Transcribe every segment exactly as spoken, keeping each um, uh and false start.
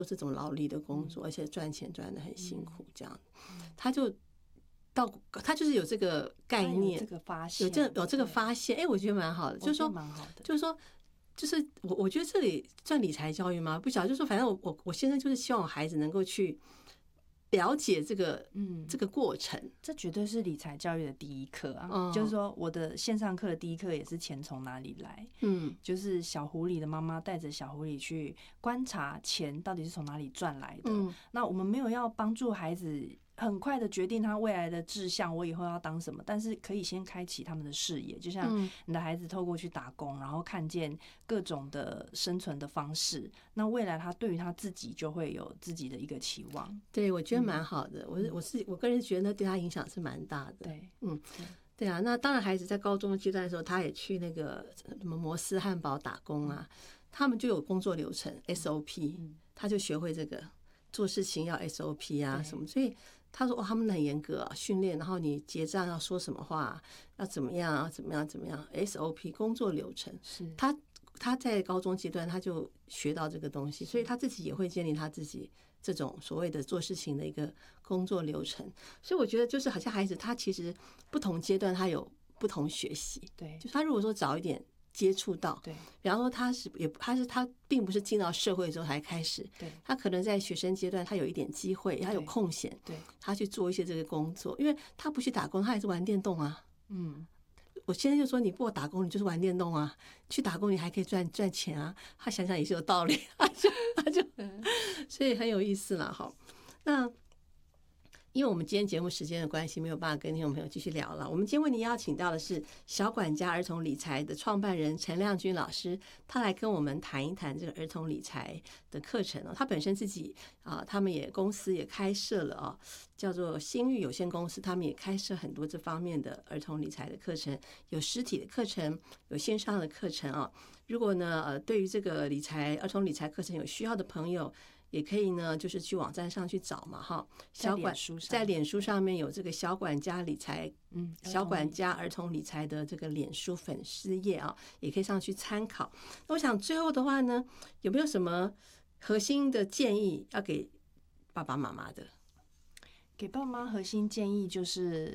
做这种劳力的工作，而且赚钱赚得很辛苦，这样，他就到他就是有这个概念， 有这个发现， 有这有这个发现，哎，我觉得蛮好的，就是说，就是说。就是我，我觉得这里算理财教育吗？不晓得，就是说，反正我我我现在就是希望我孩子能够去了解这个，嗯，这个过程。 这绝对是理财教育的第一课啊！嗯、就是说，我的线上课的第一课也是钱从哪里来。嗯，就是小狐狸的妈妈带着小狐狸去观察钱到底是从哪里赚来的。嗯，那我们没有要帮助孩子很快的决定他未来的志向，我以后要当什么，但是可以先开启他们的视野，就像你的孩子透过去打工，然后看见各种的生存的方式，那未来他对于他自己就会有自己的一个期望。 对，我觉得蛮好的，嗯、我我是我个人觉得那对他影响是蛮大的。 对， 嗯，对啊，那当然孩子在高中阶段的时候，他也去那个什么摩斯汉堡打工啊，他们就有工作流程 S O P，、嗯、他就学会这个做事情要 S O P 啊什么，所以。他说：“哦，他们很严格、啊、训练，然后你结账要说什么话，要怎么样啊？怎么样？怎么样 ？S O P 工作流程是他他在高中阶段他就学到这个东西，所以他自己也会建立他自己这种所谓的做事情的一个工作流程。所以我觉得就是好像孩子他其实不同阶段他有不同学习，对，就是他如果说早一点。”接触到，对，比方说他是也他是他并不是进到社会之后才开始，对，他可能在学生阶段他有一点机会，他有空闲，对，他去做一些这个工作，因为他不去打工，他也是玩电动啊，嗯，我现在就说你不打工，你就是玩电动啊，去打工你还可以赚赚钱啊，他想想也是有道理，他就他就，所以很有意思了哈，那。因为我们今天节目时间的关系，没有办法跟听众朋友继续聊了。我们今天为您邀请到的是小管家儿童理财的创办人陈亮君老师，他来跟我们谈一谈这个儿童理财的课程哦。他本身自己啊，他们也公司也开设了啊，叫做新域有限公司，他们也开设很多这方面的儿童理财的课程，有实体的课程，有线上的课程啊。如果呢，呃，对于这个理财儿童理财课程有需要的朋友。也可以呢，就是去网站上去找嘛，哈，小管在脸书上面有这个小管家理财，嗯，小管家儿童理财的这个脸书粉丝页啊，也可以上去参考。那我想最后的话呢，有没有什么核心的建议要给爸爸妈妈的？ 给爸妈核心建议就是，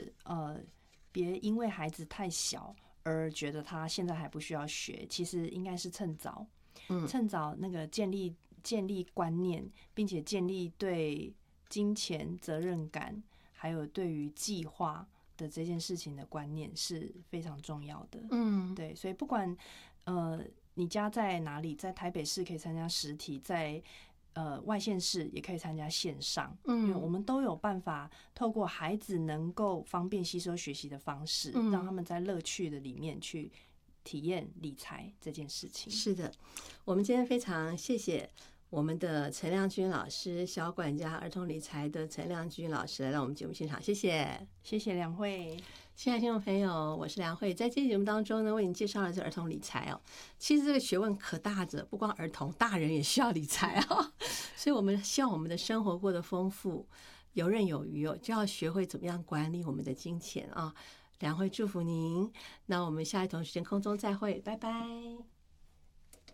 呃，别因为孩子太小而觉得他现在还不需要学，其实应该是趁早，嗯，趁早那个建立。建立观念，并且建立对金钱责任感，还有对于计划的这件事情的观念是非常重要的。嗯，对，所以不管呃你家在哪里，在台北市可以参加实体，在呃外县市也可以参加线上。嗯，因为我们都有办法透过孩子能够方便吸收学习的方式，嗯、让他们在乐趣的里面去体验理财这件事情。 是的，我们今天非常谢谢。我们的陈亮君老师，小管家儿童理财的陈亮君老师来到我们节目现场，谢谢， 谢谢梁慧， 亲爱的听众朋友，我是梁慧，在这期节目当中呢，为你介绍了这儿童理财哦。其实这个学问可大着，不光儿童，大人也需要理财啊。所以我们希望我们的生活过得丰富、游刃有余哦，就要学会怎么样管理我们的金钱啊。梁慧祝福您，那我们下一同时间空中再会，拜拜。